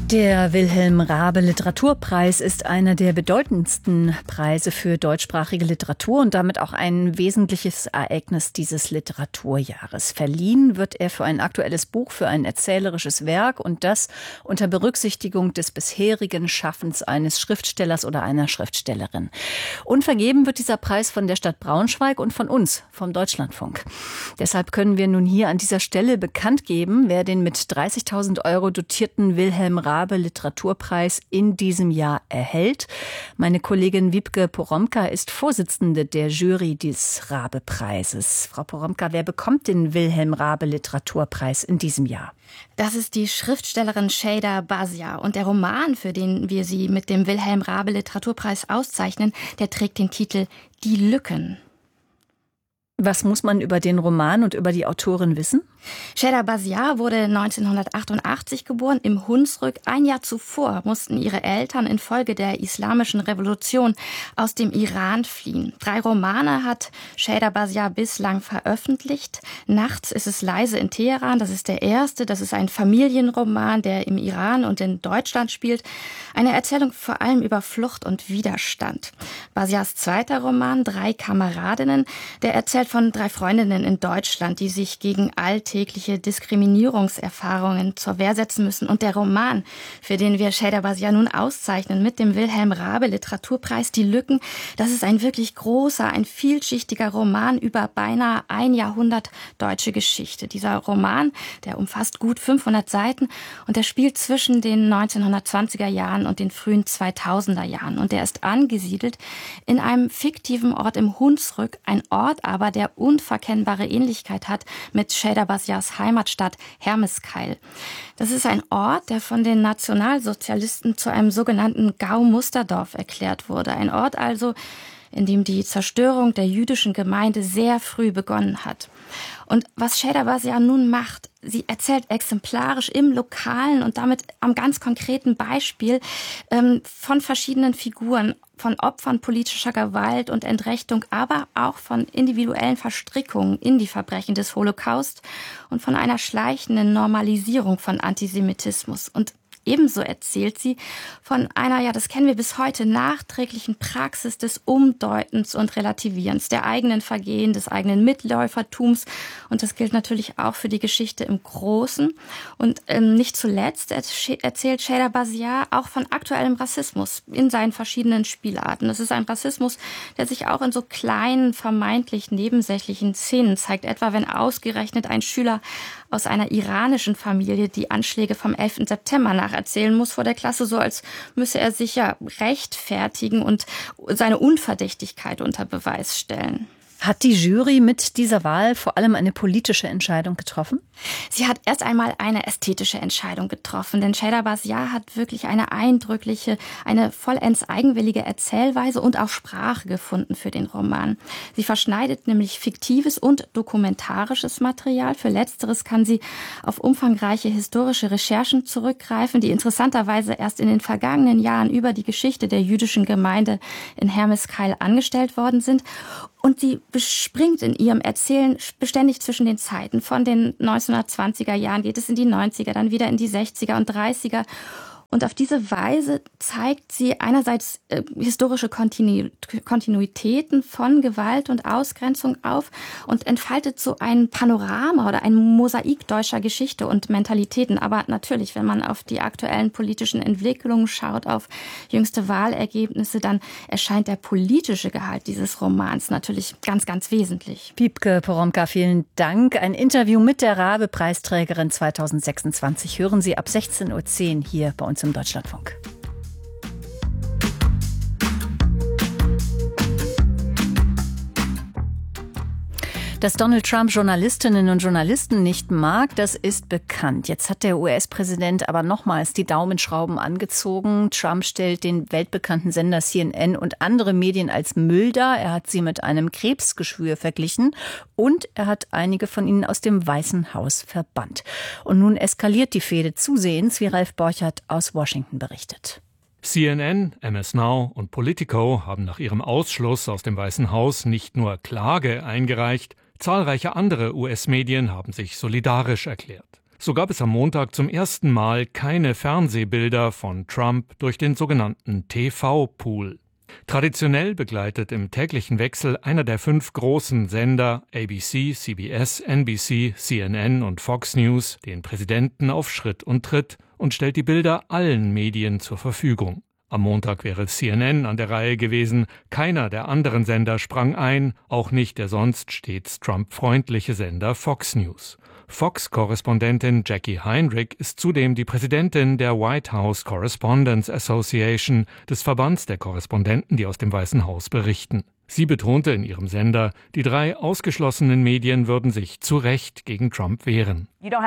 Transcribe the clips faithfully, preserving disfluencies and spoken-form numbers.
Der Wilhelm-Raabe-Literaturpreis ist einer der bedeutendsten Preise für deutschsprachige Literatur und damit auch ein wesentliches Ereignis dieses Literaturjahres. Verliehen wird er für ein aktuelles Buch, für ein erzählerisches Werk und das unter Berücksichtigung des bisherigen Schaffens eines Schriftstellers oder einer Schriftstellerin. Und vergeben wird dieser Preis von der Stadt Braunschweig und von uns, vom Deutschlandfunk. Deshalb können wir nun hier an dieser Stelle bekannt geben, wer den mit dreißigtausend Euro dotierten Wilhelm-Raabe Literaturpreis in diesem Jahr erhält. Meine Kollegin Wiebke Poromka ist Vorsitzende der Jury des Raabe-Preises. Frau Poromka, wer bekommt den Wilhelm-Raabe-Literaturpreis in diesem Jahr? Das ist die Schriftstellerin Şeyda Bazya. Und der Roman, für den wir sie mit dem Wilhelm-Raabe-Literaturpreis auszeichnen, der trägt den Titel Die Lücken. Was muss man über den Roman und über die Autorin wissen? Şeyda Bazya wurde neunzehnhundertachtundachtzig geboren im Hunsrück. Ein Jahr zuvor mussten ihre Eltern infolge der islamischen Revolution aus dem Iran fliehen. Drei Romane hat Şeyda Bazya bislang veröffentlicht. Nachts ist es leise in Teheran, das ist der erste. Das ist ein Familienroman, der im Iran und in Deutschland spielt. Eine Erzählung vor allem über Flucht und Widerstand. Bazyas zweiter Roman, Drei Kameradinnen, der erzählt von drei Freundinnen in Deutschland, die sich gegen alltägliche Diskriminierungserfahrungen zur Wehr setzen müssen. Und der Roman, für den wir Şeyda Bazya nun auszeichnen mit dem Wilhelm-Raabe-Literaturpreis, Die Lücken, das ist ein wirklich großer, ein vielschichtiger Roman über beinahe ein Jahrhundert deutsche Geschichte. Dieser Roman, der umfasst gut fünfhundert Seiten und der spielt zwischen den neunzehnhundertzwanziger Jahren und den frühen zweitausender Jahren. Und der ist angesiedelt in einem fiktiven Ort im Hunsrück, ein Ort aber, der unverkennbare Ähnlichkeit hat mit Şeyda Bazyas Heimatstadt Hermeskeil. Das ist ein Ort, der von den Nationalsozialisten zu einem sogenannten Gau-Musterdorf erklärt wurde. Ein Ort also, in dem die Zerstörung der jüdischen Gemeinde sehr früh begonnen hat. Und was Şeyda Bazya nun macht, sie erzählt exemplarisch im Lokalen und damit am ganz konkreten Beispiel ähm, von verschiedenen Figuren, von Opfern politischer Gewalt und Entrechtung, aber auch von individuellen Verstrickungen in die Verbrechen des Holocaust und von einer schleichenden Normalisierung von Antisemitismus. Und ebenso erzählt sie von einer, ja, das kennen wir bis heute, nachträglichen Praxis des Umdeutens und Relativierens, der eigenen Vergehen, des eigenen Mitläufertums. Und das gilt natürlich auch für die Geschichte im Großen. Und ähm, nicht zuletzt erzählt Şeyda Bazya auch von aktuellem Rassismus in seinen verschiedenen Spielarten. Das ist ein Rassismus, der sich auch in so kleinen, vermeintlich nebensächlichen Szenen zeigt. Etwa wenn ausgerechnet ein Schüler aus einer iranischen Familie die Anschläge vom elften September nacherzählen muss vor der Klasse, so als müsse er sich ja rechtfertigen und seine Unverdächtigkeit unter Beweis stellen. Hat die Jury mit dieser Wahl vor allem eine politische Entscheidung getroffen? Sie hat erst einmal eine ästhetische Entscheidung getroffen, denn Şeyda Bazya hat wirklich eine eindrückliche, eine vollends eigenwillige Erzählweise und auch Sprache gefunden für den Roman. Sie verschneidet nämlich fiktives und dokumentarisches Material. Für Letzteres kann sie auf umfangreiche historische Recherchen zurückgreifen, die interessanterweise erst in den vergangenen Jahren über die Geschichte der jüdischen Gemeinde in Hermeskeil angestellt worden sind. Und sie bespringt in ihrem Erzählen beständig zwischen den Zeiten. Von den neunzehnhundertzwanziger Jahren geht es in die neunziger, dann wieder in die sechziger und dreißiger. Und auf diese Weise zeigt sie einerseits äh, historische Kontinu- Kontinuitäten von Gewalt und Ausgrenzung auf und entfaltet so ein Panorama oder ein Mosaik deutscher Geschichte und Mentalitäten. Aber natürlich, wenn man auf die aktuellen politischen Entwicklungen schaut, auf jüngste Wahlergebnisse, dann erscheint der politische Gehalt dieses Romans natürlich ganz, ganz wesentlich. Wiebke Poromka, vielen Dank. Ein Interview mit der Raabe-Preisträgerin zweitausendsechsundzwanzig hören Sie ab sechzehn Uhr zehn hier bei uns im Deutschlandfunk. Dass Donald Trump Journalistinnen und Journalisten nicht mag, das ist bekannt. Jetzt hat der U S-Präsident aber nochmals die Daumenschrauben angezogen. Trump stellt den weltbekannten Sender C N N und andere Medien als Müll dar. Er hat sie mit einem Krebsgeschwür verglichen und er hat einige von ihnen aus dem Weißen Haus verbannt. Und nun eskaliert die Fehde zusehends, wie Ralf Borchert aus Washington berichtet. C N N, M S Now und Politico haben nach ihrem Ausschluss aus dem Weißen Haus nicht nur Klage eingereicht, zahlreiche andere U S-Medien haben sich solidarisch erklärt. So gab es am Montag zum ersten Mal keine Fernsehbilder von Trump durch den sogenannten T V-Pool. Traditionell begleitet im täglichen Wechsel einer der fünf großen Sender A B C, C B S, N B C, C N N und Fox News den Präsidenten auf Schritt und Tritt und stellt die Bilder allen Medien zur Verfügung. Am Montag wäre C N N an der Reihe gewesen. Keiner der anderen Sender sprang ein, auch nicht der sonst stets Trump-freundliche Sender Fox News. Fox-Korrespondentin Jackie Heinrich ist zudem die Präsidentin der White House Correspondents Association, des Verbands der Korrespondenten, die aus dem Weißen Haus berichten. Sie betonte in ihrem Sender, die drei ausgeschlossenen Medien würden sich zu Recht gegen Trump wehren.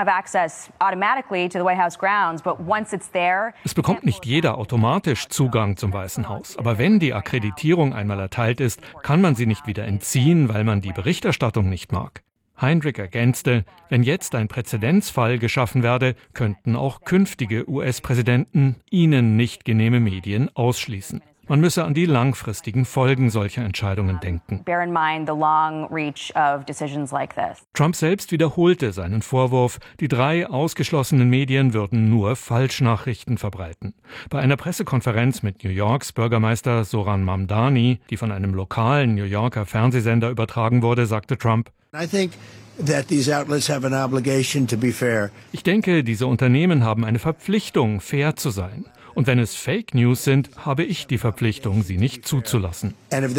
Es bekommt nicht jeder automatisch Zugang zum Weißen Haus. Aber wenn die Akkreditierung einmal erteilt ist, kann man sie nicht wieder entziehen, weil man die Berichterstattung nicht mag. Heinrich ergänzte, wenn jetzt ein Präzedenzfall geschaffen werde, könnten auch künftige U S-Präsidenten ihnen nicht genehme Medien ausschließen. Man müsse an die langfristigen Folgen solcher Entscheidungen denken. Trump selbst wiederholte seinen Vorwurf, die drei ausgeschlossenen Medien würden nur Falschnachrichten verbreiten. Bei einer Pressekonferenz mit New Yorks Bürgermeister Zohran Mamdani, die von einem lokalen New Yorker Fernsehsender übertragen wurde, sagte Trump: Ich denke, diese Unternehmen haben eine Verpflichtung, fair zu sein. Und wenn es Fake News sind, habe ich die Verpflichtung, sie nicht zuzulassen.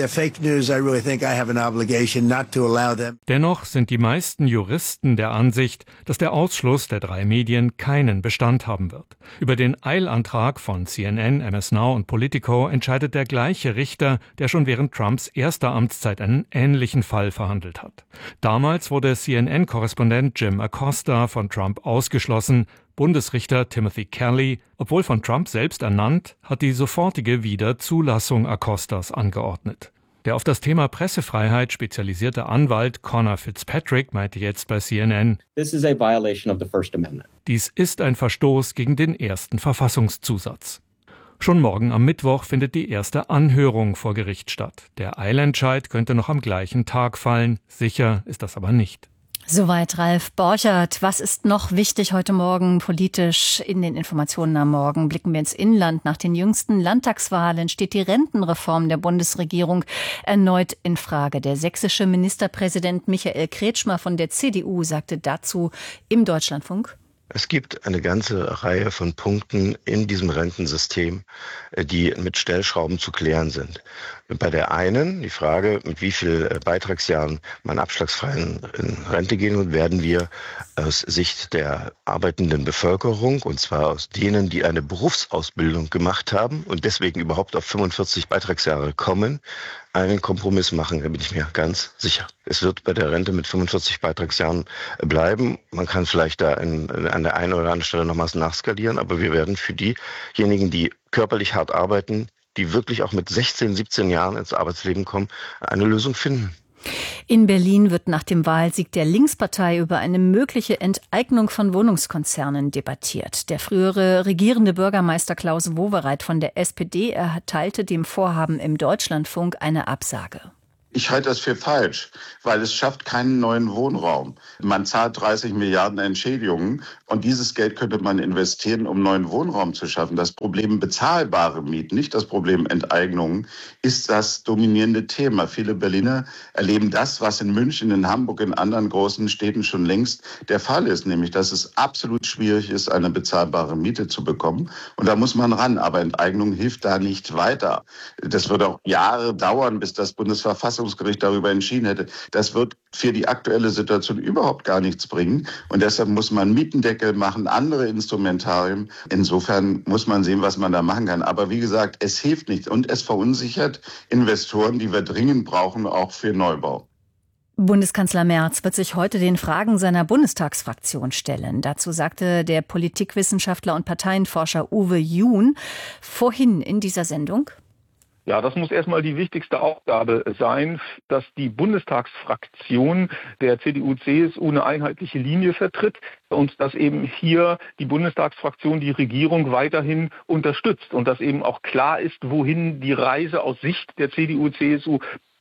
Dennoch sind die meisten Juristen der Ansicht, dass der Ausschluss der drei Medien keinen Bestand haben wird. Über den Eilantrag von C N N, M S Now und Politico entscheidet der gleiche Richter, der schon während Trumps erster Amtszeit einen ähnlichen Fall verhandelt hat. Damals wurde C N N-Korrespondent Jim Acosta von Trump ausgeschlossen. Bundesrichter Timothy Kelly, obwohl von Trump selbst ernannt, hat die sofortige Wiederzulassung Acostas angeordnet. Der auf das Thema Pressefreiheit spezialisierte Anwalt Conor Fitzpatrick meinte jetzt bei C N N: This is a violation of the First Amendment. Dies ist ein Verstoß gegen den ersten Verfassungszusatz. Schon morgen am Mittwoch findet die erste Anhörung vor Gericht statt. Der Eilentscheid könnte noch am gleichen Tag fallen. Sicher ist das aber nicht. Soweit Ralf Borchert. Was ist noch wichtig heute Morgen politisch in den Informationen am Morgen? Blicken wir ins Inland. Nach den jüngsten Landtagswahlen steht die Rentenreform der Bundesregierung erneut in Frage. Der sächsische Ministerpräsident Michael Kretschmer von der C D U sagte dazu im Deutschlandfunk: Es gibt eine ganze Reihe von Punkten in diesem Rentensystem, die mit Stellschrauben zu klären sind. Bei der einen, die Frage, mit wie viel Beitragsjahren man abschlagsfrei in Rente gehen wird, werden wir aus Sicht der arbeitenden Bevölkerung, und zwar aus denen, die eine Berufsausbildung gemacht haben und deswegen überhaupt auf fünfundvierzig Beitragsjahre kommen, einen Kompromiss machen, da bin ich mir ganz sicher. Es wird bei der Rente mit fünfundvierzig Beitragsjahren bleiben. Man kann vielleicht da in, an der einen oder anderen Stelle nochmals nachskalieren, aber wir werden für diejenigen, die körperlich hart arbeiten, die wirklich auch mit sechzehn, siebzehn Jahren ins Arbeitsleben kommen, eine Lösung finden. In Berlin wird nach dem Wahlsieg der Linkspartei über eine mögliche Enteignung von Wohnungskonzernen debattiert. Der frühere regierende Bürgermeister Klaus Wowereit von der S P D erteilte dem Vorhaben im Deutschlandfunk eine Absage. Ich halte das für falsch, weil es schafft keinen neuen Wohnraum. Man zahlt dreißig Milliarden Entschädigungen und dieses Geld könnte man investieren, um neuen Wohnraum zu schaffen. Das Problem bezahlbare Mieten, nicht das Problem Enteignungen, ist das dominierende Thema. Viele Berliner erleben das, was in München, in Hamburg, in anderen großen Städten schon längst der Fall ist, nämlich dass es absolut schwierig ist, eine bezahlbare Miete zu bekommen. Und da muss man ran, aber Enteignung hilft da nicht weiter. Das wird auch Jahre dauern, bis das Bundesverfassungsgericht darüber entschieden hätte. Das wird für die aktuelle Situation überhaupt gar nichts bringen. Und deshalb muss man Mietendeckel machen, andere Instrumentarien. Insofern muss man sehen, was man da machen kann. Aber wie gesagt, es hilft nicht. Und es verunsichert Investoren, die wir dringend brauchen, auch für Neubau. Bundeskanzler Merz wird sich heute den Fragen seiner Bundestagsfraktion stellen. Dazu sagte der Politikwissenschaftler und Parteienforscher Uwe Jun vorhin in dieser Sendung: Ja, das muss erstmal die wichtigste Aufgabe sein, dass die Bundestagsfraktion der C D U C S U eine einheitliche Linie vertritt und dass eben hier die Bundestagsfraktion die Regierung weiterhin unterstützt und dass eben auch klar ist, wohin die Reise aus Sicht der C D U C S U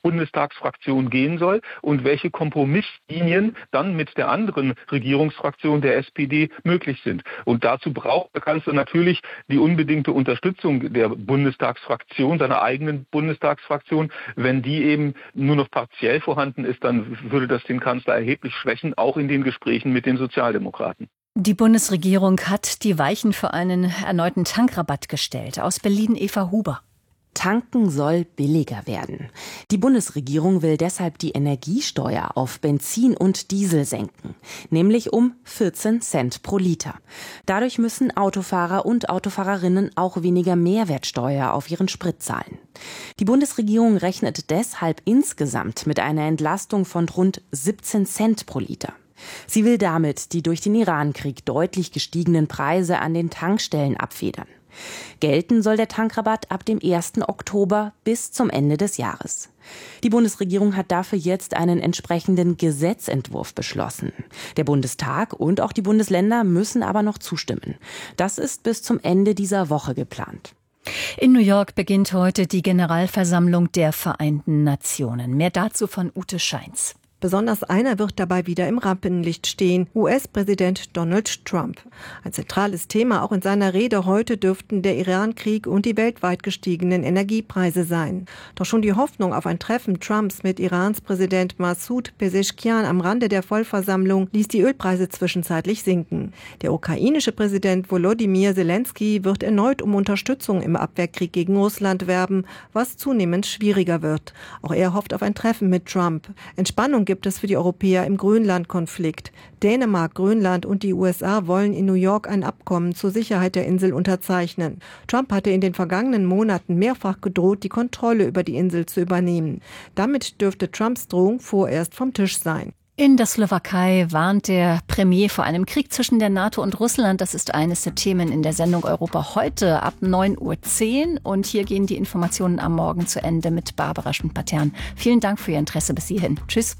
Bundestagsfraktion gehen soll und welche Kompromisslinien dann mit der anderen Regierungsfraktion der S P D möglich sind. Und dazu braucht der Kanzler natürlich die unbedingte Unterstützung der Bundestagsfraktion, seiner eigenen Bundestagsfraktion. Wenn die eben nur noch partiell vorhanden ist, dann würde das den Kanzler erheblich schwächen, auch in den Gesprächen mit den Sozialdemokraten. Die Bundesregierung hat die Weichen für einen erneuten Tankrabatt gestellt. Aus Berlin Eva Huber. Tanken soll billiger werden. Die Bundesregierung will deshalb die Energiesteuer auf Benzin und Diesel senken, nämlich um vierzehn Cent pro Liter. Dadurch müssen Autofahrer und Autofahrerinnen auch weniger Mehrwertsteuer auf ihren Sprit zahlen. Die Bundesregierung rechnet deshalb insgesamt mit einer Entlastung von rund siebzehn Cent pro Liter. Sie will damit die durch den Irankrieg deutlich gestiegenen Preise an den Tankstellen abfedern. Gelten soll der Tankrabatt ab dem ersten Oktober bis zum Ende des Jahres. Die Bundesregierung hat dafür jetzt einen entsprechenden Gesetzentwurf beschlossen. Der Bundestag und auch die Bundesländer müssen aber noch zustimmen. Das ist bis zum Ende dieser Woche geplant. In New York beginnt heute die Generalversammlung der Vereinten Nationen. Mehr dazu von Ute Scheins. Besonders einer wird dabei wieder im Rampenlicht stehen, U S-Präsident Donald Trump. Ein zentrales Thema auch in seiner Rede heute dürften der Irankrieg und die weltweit gestiegenen Energiepreise sein. Doch schon die Hoffnung auf ein Treffen Trumps mit Irans Präsident Massoud Pezeshkian am Rande der Vollversammlung ließ die Ölpreise zwischenzeitlich sinken. Der ukrainische Präsident Volodymyr Zelensky wird erneut um Unterstützung im Abwehrkrieg gegen Russland werben, was zunehmend schwieriger wird. Auch er hofft auf ein Treffen mit Trump. Entspannung gibt es für die Europäer im Grönland-Konflikt. Dänemark, Grönland und die U S A wollen in New York ein Abkommen zur Sicherheit der Insel unterzeichnen. Trump hatte in den vergangenen Monaten mehrfach gedroht, die Kontrolle über die Insel zu übernehmen. Damit dürfte Trumps Drohung vorerst vom Tisch sein. In der Slowakei warnt der Premier vor einem Krieg zwischen der NATO und Russland. Das ist eines der Themen in der Sendung Europa heute ab neun Uhr zehn. Und hier gehen die Informationen am Morgen zu Ende mit Barbara Schmidt-Patern. Vielen Dank für Ihr Interesse bis hierhin. Tschüss.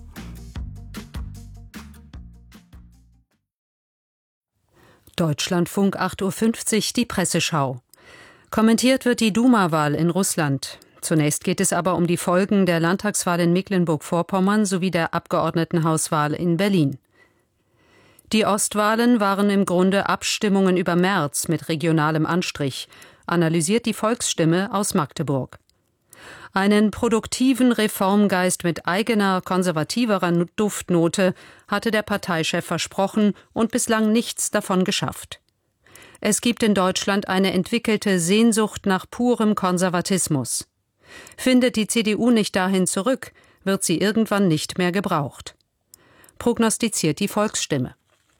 Deutschlandfunk acht Uhr fünfzig, die Presseschau. Kommentiert wird die Duma-Wahl in Russland. Zunächst geht es aber um die Folgen der Landtagswahl in Mecklenburg-Vorpommern sowie der Abgeordnetenhauswahl in Berlin. Die Ostwahlen waren im Grunde Abstimmungen über Merz mit regionalem Anstrich, analysiert die Volksstimme aus Magdeburg. Einen produktiven Reformgeist mit eigener, konservativerer Duftnote hatte der Parteichef versprochen und bislang nichts davon geschafft. Es gibt in Deutschland eine entwickelte Sehnsucht nach purem Konservatismus. Findet die C D U nicht dahin zurück, wird sie irgendwann nicht mehr gebraucht. Prognostiziert die Volksstimme.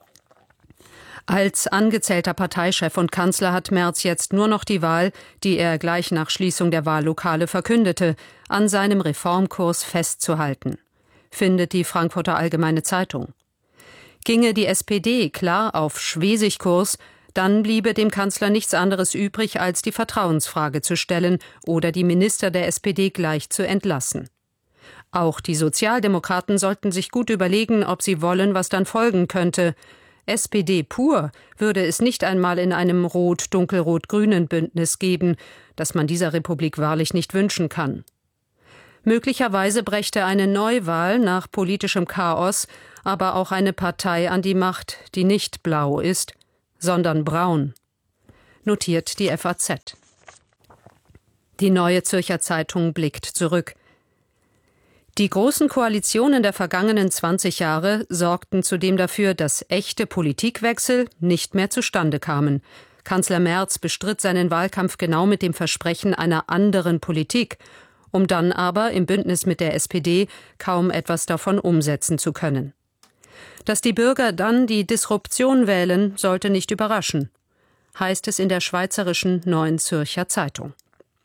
Als angezählter Parteichef und Kanzler hat Merz jetzt nur noch die Wahl, die er gleich nach Schließung der Wahllokale verkündete, an seinem Reformkurs festzuhalten, findet die Frankfurter Allgemeine Zeitung. Ginge die S P D klar auf Schwesig-Kurs, dann bliebe dem Kanzler nichts anderes übrig, als die Vertrauensfrage zu stellen oder die Minister der S P D gleich zu entlassen. Auch die Sozialdemokraten sollten sich gut überlegen, ob sie wollen, was dann folgen könnte. S P D pur würde es nicht einmal in einem rot-dunkelrot-grünen Bündnis geben, das man dieser Republik wahrlich nicht wünschen kann. Möglicherweise brächte eine Neuwahl nach politischem Chaos aber auch eine Partei an die Macht, die nicht blau ist, sondern braun, notiert die F A Z. Die Neue Zürcher Zeitung blickt zurück. Die großen Koalitionen der vergangenen zwanzig Jahre sorgten zudem dafür, dass echte Politikwechsel nicht mehr zustande kamen. Kanzler Merz bestritt seinen Wahlkampf genau mit dem Versprechen einer anderen Politik, um dann aber im Bündnis mit der S P D kaum etwas davon umsetzen zu können. Dass die Bürger dann die Disruption wählen, sollte nicht überraschen, heißt es in der schweizerischen Neuen Zürcher Zeitung.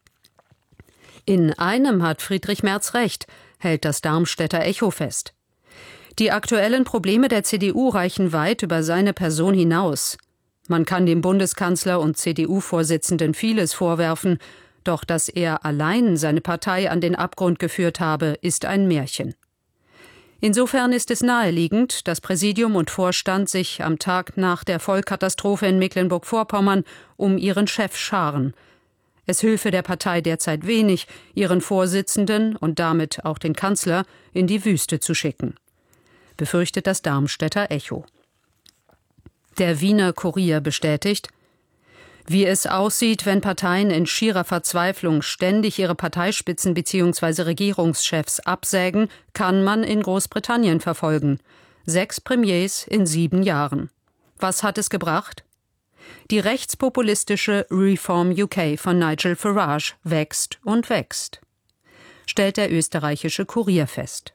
In einem hat Friedrich Merz recht, hält das Darmstädter Echo fest. Die aktuellen Probleme der C D U reichen weit über seine Person hinaus. Man kann dem Bundeskanzler und C D U-Vorsitzenden vieles vorwerfen, doch dass er allein seine Partei an den Abgrund geführt habe, ist ein Märchen. Insofern ist es naheliegend, dass Präsidium und Vorstand sich am Tag nach der Vollkatastrophe in Mecklenburg-Vorpommern um ihren Chef scharen. Es hülfe der Partei derzeit wenig, ihren Vorsitzenden und damit auch den Kanzler in die Wüste zu schicken, befürchtet das Darmstädter Echo. Der Wiener Kurier bestätigt: Wie es aussieht, wenn Parteien in schierer Verzweiflung ständig ihre Parteispitzen bzw. Regierungschefs absägen, kann man in Großbritannien verfolgen. Sechs Premiers in sieben Jahren. Was hat es gebracht? Die rechtspopulistische Reform U K von Nigel Farage wächst und wächst, stellt der österreichische Kurier fest.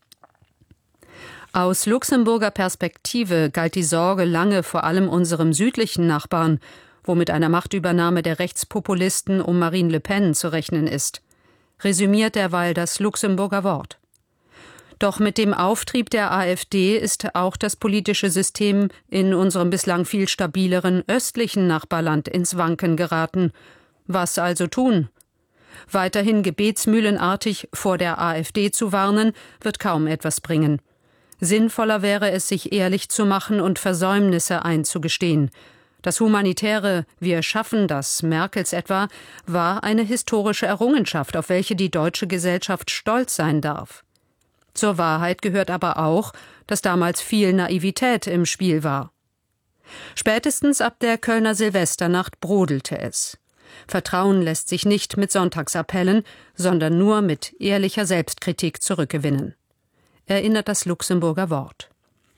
Aus Luxemburger Perspektive galt die Sorge lange vor allem unserem südlichen Nachbarn, wo mit einer Machtübernahme der Rechtspopulisten um Marine Le Pen zu rechnen ist, resümiert derweil das Luxemburger Wort. Doch mit dem Auftrieb der AfD ist auch das politische System in unserem bislang viel stabileren östlichen Nachbarland ins Wanken geraten. Was also tun? Weiterhin gebetsmühlenartig vor der AfD zu warnen, wird kaum etwas bringen. Sinnvoller wäre es, sich ehrlich zu machen und Versäumnisse einzugestehen. Das humanitäre »Wir schaffen das« Merkels etwa war eine historische Errungenschaft, auf welche die deutsche Gesellschaft stolz sein darf. Zur Wahrheit gehört aber auch, dass damals viel Naivität im Spiel war. Spätestens ab der Kölner Silvesternacht brodelte es. Vertrauen lässt sich nicht mit Sonntagsappellen, sondern nur mit ehrlicher Selbstkritik zurückgewinnen, erinnert das Luxemburger Wort.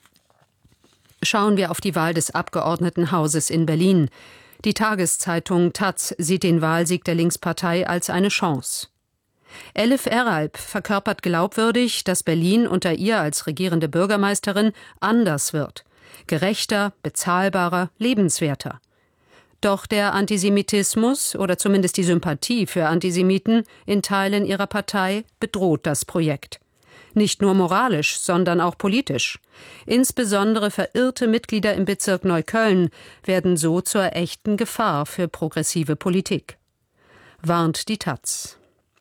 Schauen wir auf die Wahl des Abgeordnetenhauses in Berlin. Die Tageszeitung Taz sieht den Wahlsieg der Linkspartei als eine Chance. Elif Eralp verkörpert glaubwürdig, dass Berlin unter ihr als regierende Bürgermeisterin anders wird. Gerechter, bezahlbarer, lebenswerter. Doch der Antisemitismus oder zumindest die Sympathie für Antisemiten in Teilen ihrer Partei bedroht das Projekt. Nicht nur moralisch, sondern auch politisch. Insbesondere verirrte Mitglieder im Bezirk Neukölln werden so zur echten Gefahr für progressive Politik, warnt die Taz.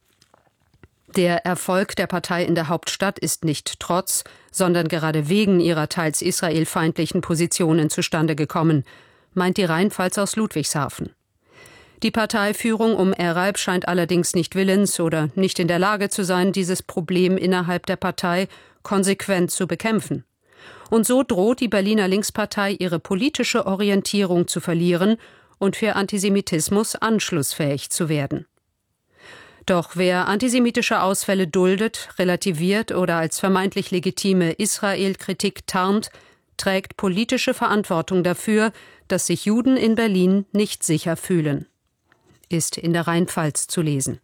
Der Erfolg der Partei in der Hauptstadt ist nicht trotz, sondern gerade wegen ihrer teils israelfeindlichen Positionen zustande gekommen, meint die Rheinpfalz aus Ludwigshafen. Die Parteiführung um Eralp scheint allerdings nicht willens oder nicht in der Lage zu sein, dieses Problem innerhalb der Partei konsequent zu bekämpfen. Und so droht die Berliner Linkspartei ihre politische Orientierung zu verlieren und für Antisemitismus anschlussfähig zu werden. Doch wer antisemitische Ausfälle duldet, relativiert oder als vermeintlich legitime Israel-Kritik tarnt, trägt politische Verantwortung dafür, dass sich Juden in Berlin nicht sicher fühlen. Ist in der Rheinpfalz zu lesen.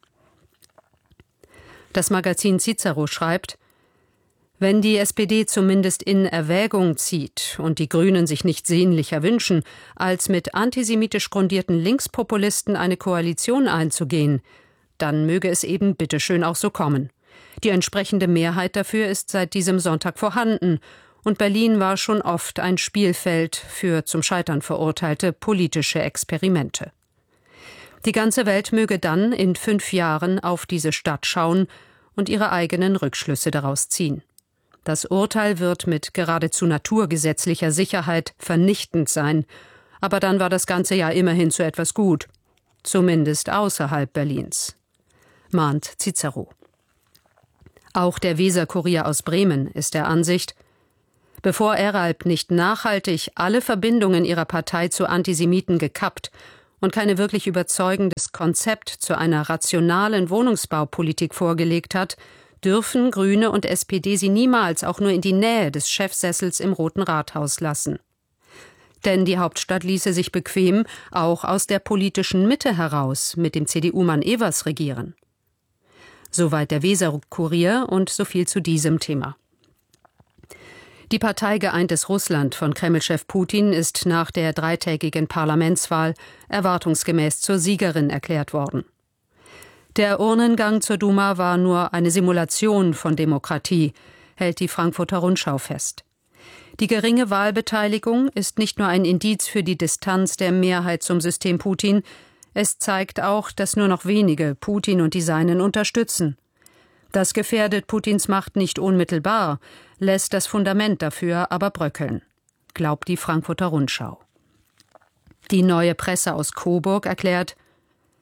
Das Magazin Cicero schreibt: Wenn die S P D zumindest in Erwägung zieht und die Grünen sich nicht sehnlicher wünschen, als mit antisemitisch grundierten Linkspopulisten eine Koalition einzugehen, dann möge es eben bitteschön auch so kommen. Die entsprechende Mehrheit dafür ist seit diesem Sonntag vorhanden, und Berlin war schon oft ein Spielfeld für zum Scheitern verurteilte politische Experimente. Die ganze Welt möge dann in fünf Jahren auf diese Stadt schauen und ihre eigenen Rückschlüsse daraus ziehen. Das Urteil wird mit geradezu naturgesetzlicher Sicherheit vernichtend sein, aber dann war das ganze Jahr immerhin zu etwas gut, zumindest außerhalb Berlins, mahnt Cicero. Auch der Weser-Kurier aus Bremen ist der Ansicht, bevor Eralp nicht nachhaltig alle Verbindungen ihrer Partei zu Antisemiten gekappt und keine wirklich überzeugendes Konzept zu einer rationalen Wohnungsbaupolitik vorgelegt hat, dürfen Grüne und S P D sie niemals auch nur in die Nähe des Chefsessels im Roten Rathaus lassen. Denn die Hauptstadt ließe sich bequem auch aus der politischen Mitte heraus mit dem C D U-Mann Evers regieren. Soweit der Weser-Kurier und so viel zu diesem Thema. Die Partei Geeintes Russland von Kreml-Chef Putin ist nach der dreitägigen Parlamentswahl erwartungsgemäß zur Siegerin erklärt worden. Der Urnengang zur Duma war nur eine Simulation von Demokratie, hält die Frankfurter Rundschau fest. Die geringe Wahlbeteiligung ist nicht nur ein Indiz für die Distanz der Mehrheit zum System Putin, es zeigt auch, dass nur noch wenige Putin und die Seinen unterstützen. Das gefährdet Putins Macht nicht unmittelbar, lässt das Fundament dafür aber bröckeln, glaubt die Frankfurter Rundschau. Die Neue Presse aus Coburg erklärt: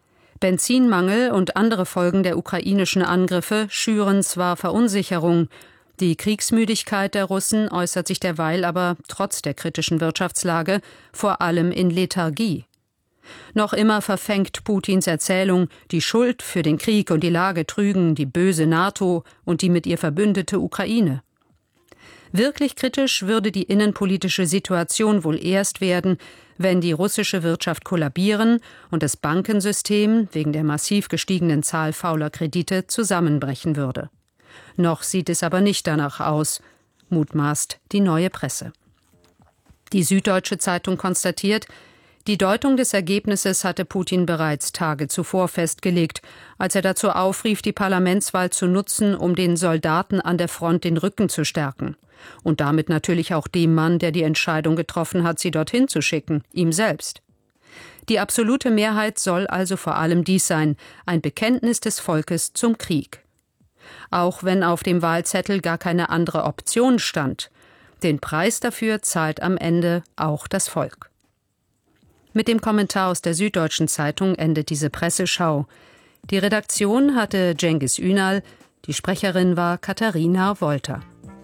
Benzinmangel und andere Folgen der ukrainischen Angriffe schüren zwar Verunsicherung, die Kriegsmüdigkeit der Russen äußert sich derweil aber trotz der kritischen Wirtschaftslage vor allem in Lethargie. Noch immer verfängt Putins Erzählung, die Schuld für den Krieg und die Lage trügen die böse NATO und die mit ihr verbündete Ukraine. Wirklich kritisch würde die innenpolitische Situation wohl erst werden, wenn die russische Wirtschaft kollabieren und das Bankensystem wegen der massiv gestiegenen Zahl fauler Kredite zusammenbrechen würde. Noch sieht es aber nicht danach aus, mutmaßt die Neue Presse. Die Süddeutsche Zeitung konstatiert, die Deutung des Ergebnisses hatte Putin bereits Tage zuvor festgelegt, als er dazu aufrief, die Parlamentswahl zu nutzen, um den Soldaten an der Front den Rücken zu stärken. Und damit natürlich auch dem Mann, der die Entscheidung getroffen hat, sie dorthin zu schicken, ihm selbst. Die absolute Mehrheit soll also vor allem dies sein, ein Bekenntnis des Volkes zum Krieg. Auch wenn auf dem Wahlzettel gar keine andere Option stand. Den Preis dafür zahlt am Ende auch das Volk. Mit dem Kommentar aus der Süddeutschen Zeitung endet diese Presseschau. Die Redaktion hatte Cengiz Ünal, die Sprecherin war Katharina Wolter.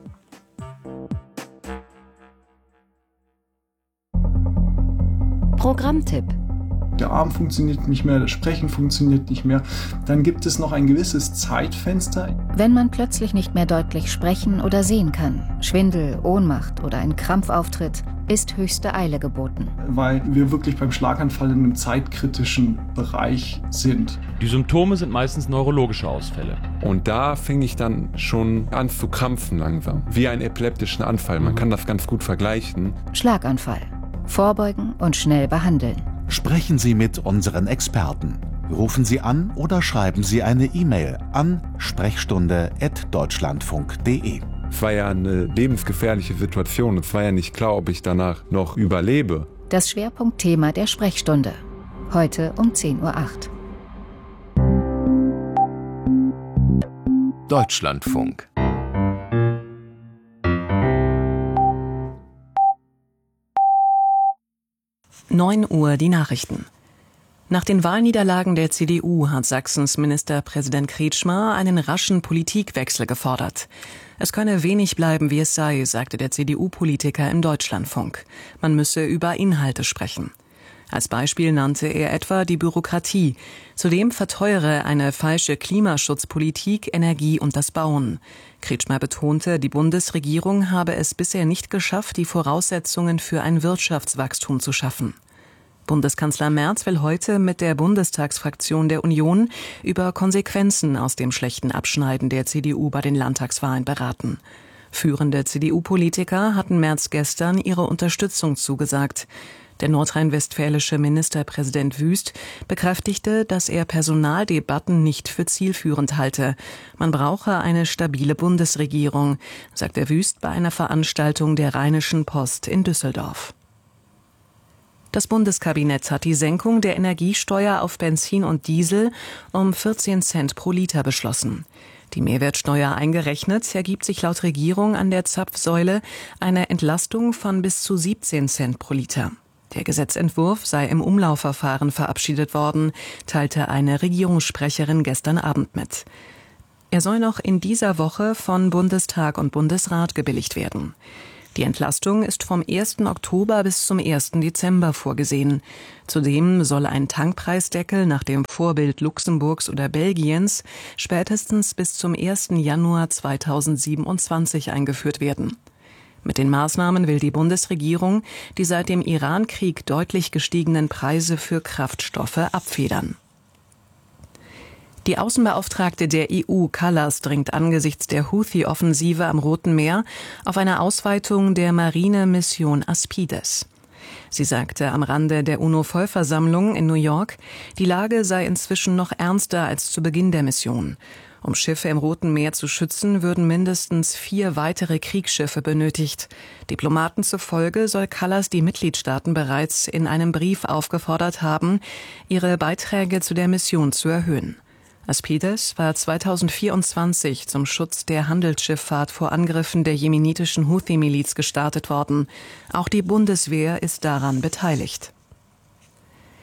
Programmtipp. Der Arm funktioniert nicht mehr, das Sprechen funktioniert nicht mehr. Dann gibt es noch ein gewisses Zeitfenster. Wenn man plötzlich nicht mehr deutlich sprechen oder sehen kann, Schwindel, Ohnmacht oder ein Krampfauftritt, ist höchste Eile geboten. Weil wir wirklich beim Schlaganfall in einem zeitkritischen Bereich sind. Die Symptome sind meistens neurologische Ausfälle. Und da fing ich dann schon an zu krampfen langsam, wie einen epileptischen Anfall. Man kann das ganz gut vergleichen. Schlaganfall. Vorbeugen und schnell behandeln. Sprechen Sie mit unseren Experten. Rufen Sie an oder schreiben Sie eine E-Mail an sprechstunde at deutschlandfunk punkt de. Es war ja eine lebensgefährliche Situation. Es war ja nicht klar, ob ich danach noch überlebe. Das Schwerpunktthema der Sprechstunde. Heute um zehn Uhr acht. Deutschlandfunk. neun Uhr die Nachrichten. Nach den Wahlniederlagen der C D U hat Sachsens Ministerpräsident Kretschmer einen raschen Politikwechsel gefordert. Es könne wenig bleiben, wie es sei, sagte der C D U-Politiker im Deutschlandfunk. Man müsse über Inhalte sprechen. Als Beispiel nannte er etwa die Bürokratie. Zudem verteuere eine falsche Klimaschutzpolitik Energie und das Bauen. Kretschmer betonte, die Bundesregierung habe es bisher nicht geschafft, die Voraussetzungen für ein Wirtschaftswachstum zu schaffen. Bundeskanzler Merz will heute mit der Bundestagsfraktion der Union über Konsequenzen aus dem schlechten Abschneiden der C D U bei den Landtagswahlen beraten. Führende C D U-Politiker hatten Merz gestern ihre Unterstützung zugesagt. Der nordrhein-westfälische Ministerpräsident Wüst bekräftigte, dass er Personaldebatten nicht für zielführend halte. Man brauche eine stabile Bundesregierung, sagte Wüst bei einer Veranstaltung der Rheinischen Post in Düsseldorf. Das Bundeskabinett hat die Senkung der Energiesteuer auf Benzin und Diesel um vierzehn Cent pro Liter beschlossen. Die Mehrwertsteuer eingerechnet ergibt sich laut Regierung an der Zapfsäule eine Entlastung von bis zu siebzehn Cent pro Liter. Der Gesetzentwurf sei im Umlaufverfahren verabschiedet worden, teilte eine Regierungssprecherin gestern Abend mit. Er soll noch in dieser Woche von Bundestag und Bundesrat gebilligt werden. Die Entlastung ist vom ersten Oktober bis zum ersten Dezember vorgesehen. Zudem soll ein Tankpreisdeckel nach dem Vorbild Luxemburgs oder Belgiens spätestens bis zum ersten Januar zweitausendsiebenundzwanzig eingeführt werden. Mit den Maßnahmen will die Bundesregierung die seit dem Irankrieg deutlich gestiegenen Preise für Kraftstoffe abfedern. Die Außenbeauftragte der E U, Kallas, dringt angesichts der Houthi-Offensive am Roten Meer auf eine Ausweitung der Marinemission Aspides. Sie sagte am Rande der UNO-Vollversammlung in New York, die Lage sei inzwischen noch ernster als zu Beginn der Mission. Um Schiffe im Roten Meer zu schützen, würden mindestens vier weitere Kriegsschiffe benötigt. Diplomaten zufolge soll Kallas die Mitgliedstaaten bereits in einem Brief aufgefordert haben, ihre Beiträge zu der Mission zu erhöhen. Aspides war zweitausendvierundzwanzig zum Schutz der Handelsschifffahrt vor Angriffen der jemenitischen Houthi-Miliz gestartet worden. Auch die Bundeswehr ist daran beteiligt.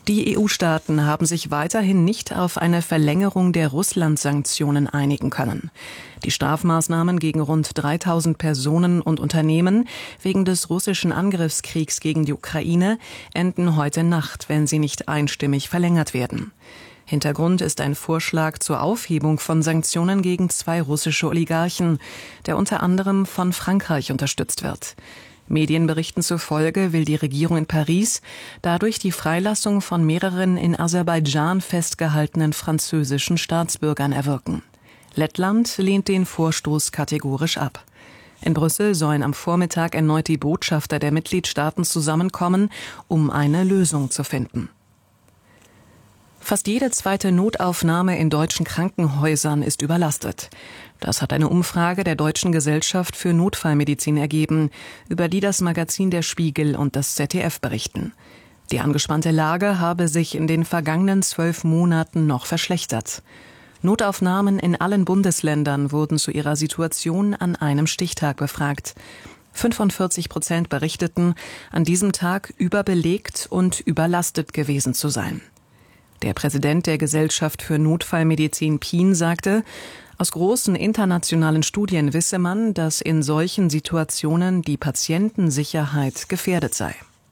Die E U-Staaten haben sich weiterhin nicht auf eine Verlängerung der Russland-Sanktionen einigen können. Die Strafmaßnahmen gegen rund dreitausend Personen und Unternehmen wegen des russischen Angriffskriegs gegen die Ukraine enden heute Nacht, wenn sie nicht einstimmig verlängert werden. Hintergrund ist ein Vorschlag zur Aufhebung von Sanktionen gegen zwei russische Oligarchen, der unter anderem von Frankreich unterstützt wird. Medienberichten zufolge will die Regierung in Paris dadurch die Freilassung von mehreren in Aserbaidschan festgehaltenen französischen Staatsbürgern erwirken. Lettland lehnt den Vorstoß kategorisch ab. In Brüssel sollen am Vormittag erneut die Botschafter der Mitgliedstaaten zusammenkommen, um eine Lösung zu finden. Fast jede zweite Notaufnahme in deutschen Krankenhäusern ist überlastet. Das hat eine Umfrage der Deutschen Gesellschaft für Notfallmedizin ergeben, über die das Magazin Der Spiegel und das Z D F berichten. Die angespannte Lage habe sich in den vergangenen zwölf Monaten noch verschlechtert. Notaufnahmen in allen Bundesländern wurden zu ihrer Situation an einem Stichtag befragt. fünfundvierzig Prozent berichteten, an diesem Tag überbelegt und überlastet gewesen zu sein. Der Präsident der Gesellschaft für Notfallmedizin P I N sagte, aus großen internationalen Studien wisse man, dass in solchen Situationen die Patientensicherheit gefährdet sei.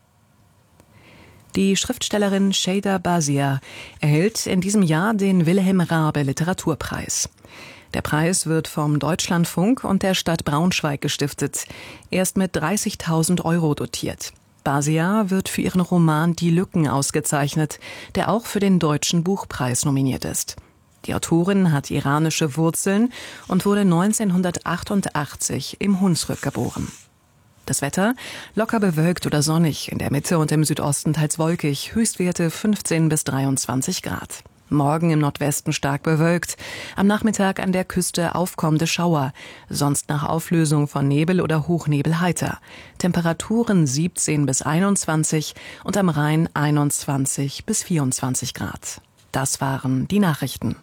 Die Schriftstellerin Sheyda Bazia erhält in diesem Jahr den Wilhelm Raabe Literaturpreis. Der Preis wird vom Deutschlandfunk und der Stadt Braunschweig gestiftet. Er ist mit dreißigtausend Euro dotiert. Bazia wird für ihren Roman Die Lücken ausgezeichnet, der auch für den Deutschen Buchpreis nominiert ist. Die Autorin hat iranische Wurzeln und wurde neunzehnhundertachtundachtzig im Hunsrück geboren. Das Wetter? Locker bewölkt oder sonnig, in der Mitte und im Südosten teils wolkig, Höchstwerte fünfzehn bis dreiundzwanzig Grad. Morgen im Nordwesten stark bewölkt, am Nachmittag an der Küste aufkommende Schauer, sonst nach Auflösung von Nebel oder Hochnebel heiter. Temperaturen siebzehn bis einundzwanzig und am Rhein einundzwanzig bis vierundzwanzig Grad. Das waren die Nachrichten.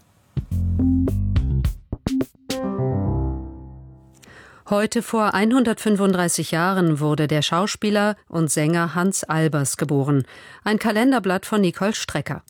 Heute vor hundertfünfunddreißig Jahren wurde der Schauspieler und Sänger Hans Albers geboren. Ein Kalenderblatt von Nicole Strecker.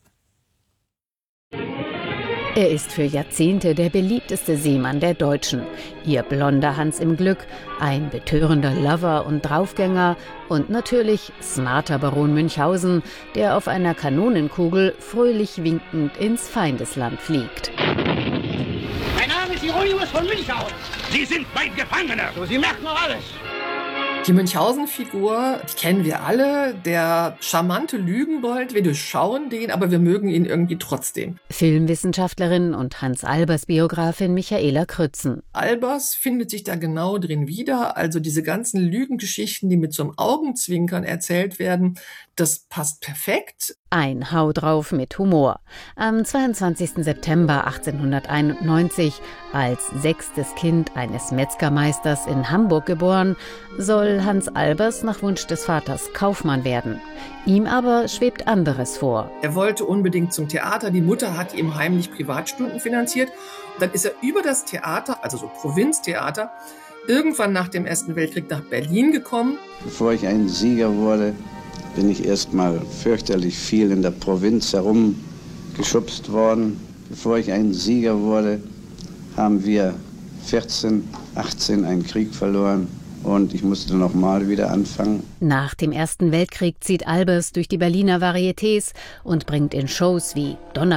Er ist für Jahrzehnte der beliebteste Seemann der Deutschen. Ihr blonder Hans im Glück, ein betörender Lover und Draufgänger und natürlich smarter Baron Münchhausen, der auf einer Kanonenkugel fröhlich winkend ins Feindesland fliegt. Mein Name ist Hieronymus von Münchhausen. Sie sind mein Gefangener. So, Sie merken noch alles. Die Münchhausen-Figur, die kennen wir alle. Der charmante Lügenbold, wir durchschauen den, aber wir mögen ihn irgendwie trotzdem. Filmwissenschaftlerin und Hans Albers-Biografin Michaela Krützen. Albers findet sich da genau drin wieder. Also diese ganzen Lügengeschichten, die mit so einem Augenzwinkern erzählt werden, das passt perfekt. Ein Hau drauf mit Humor. Am zweiundzwanzigsten September achtzehnhunderteinundneunzig, als sechstes Kind eines Metzgermeisters in Hamburg geboren, soll Hans Albers nach Wunsch des Vaters Kaufmann werden. Ihm aber schwebt anderes vor. Er wollte unbedingt zum Theater. Die Mutter hat ihm heimlich Privatstunden finanziert. Und dann ist er über das Theater, also so Provinztheater, irgendwann nach dem Ersten Weltkrieg nach Berlin gekommen. Bevor ich ein Sieger wurde, bin ich erstmal fürchterlich viel in der Provinz herumgeschubst worden. Bevor ich ein Sieger wurde, haben wir vierzehn, achtzehn einen Krieg verloren und ich musste nochmal wieder anfangen. Nach dem Ersten Weltkrieg zieht Albers durch die Berliner Varietés und bringt in Shows wie Donner